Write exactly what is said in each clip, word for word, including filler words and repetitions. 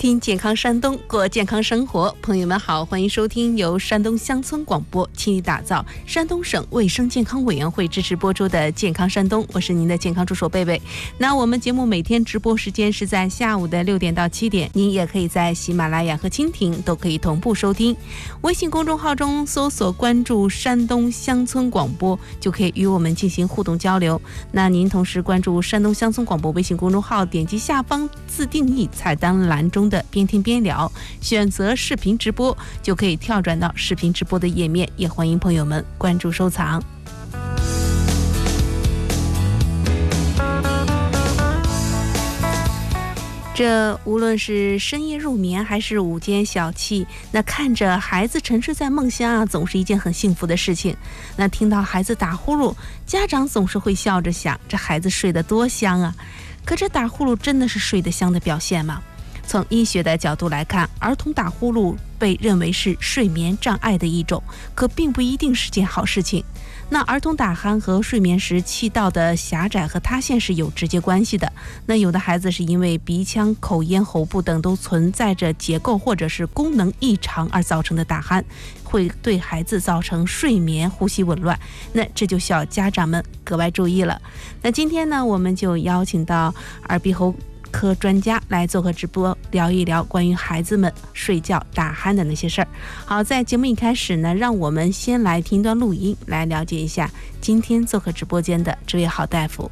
听健康山东，过健康生活。朋友们好，欢迎收听由山东乡村广播倾力打造、山东省卫生健康委员会支持播出的健康山东，我是您的健康助手贝贝。那我们节目每天直播时间是在下午的六点到七点，您也可以在喜马拉雅和蜻蜓都可以同步收听。微信公众号中搜索关注山东乡村广播，就可以与我们进行互动交流。那您同时关注山东乡村广播微信公众号，点击下方自定义菜单栏中的边听边聊，选择视频直播，就可以跳转到视频直播的页面，也欢迎朋友们关注收藏。这无论是深夜入眠还是午间小憩，那看着孩子沉睡在梦乡啊，总是一件很幸福的事情。那听到孩子打呼噜，家长总是会笑着想，这孩子睡得多香啊。可这打呼噜真的是睡得香的表现吗？从医学的角度来看，儿童打呼噜被认为是睡眠障碍的一种，可并不一定是件好事情。那儿童打鼾和睡眠时气道的狭窄和塌陷是有直接关系的。那有的孩子是因为鼻腔、口咽、喉部等都存在着结构或者是功能异常而造成的打鼾，会对孩子造成睡眠、呼吸紊乱。那这就需要家长们格外注意了。那今天呢，我们就邀请到耳鼻喉科专家来做个直播，聊一聊关于孩子们睡觉打鼾的那些事儿。好，在节目一开始呢，让我们先来听一段录音，来了解一下今天做客直播间的这位好大夫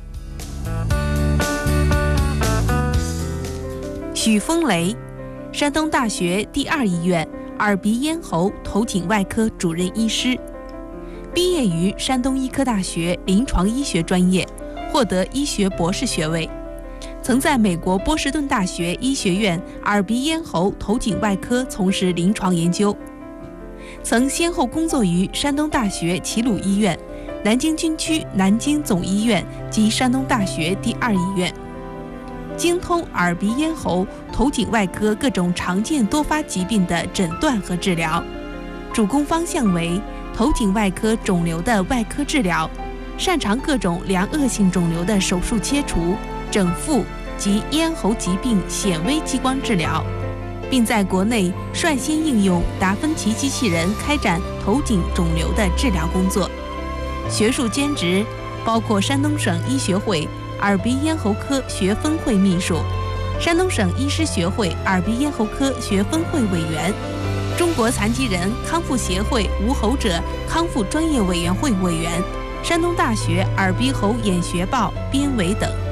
许风雷，山东大学第二医院耳鼻咽喉头颈外科主任医师，毕业于山东医科大学临床医学专业，获得医学博士学位。曾在美国波士顿大学医学院耳鼻咽喉头颈外科从事临床研究，曾先后工作于山东大学齐鲁医院、南京军区南京总医院及山东大学第二医院，精通耳鼻咽喉头颈外科各种常见多发疾病的诊断和治疗，主攻方向为头颈外科肿瘤的外科治疗，擅长各种良恶性肿瘤的手术切除、整复及咽喉疾病显微激光治疗，并在国内率先应用达芬奇机器人开展头颈肿瘤的治疗工作。学术兼职包括山东省医学会耳鼻咽喉科学分会秘书、山东省医师学会耳鼻咽喉科学分会委员、中国残疾人康复协会无喉者康复专业委员会委员、山东大学耳鼻喉眼学报编委等。